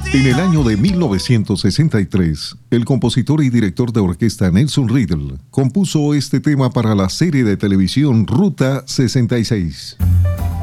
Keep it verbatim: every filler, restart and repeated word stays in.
En el año de mil novecientos sesenta y tres, el compositor y director de orquesta Nelson Riddle compuso este tema para la serie de televisión Ruta sesenta y seis.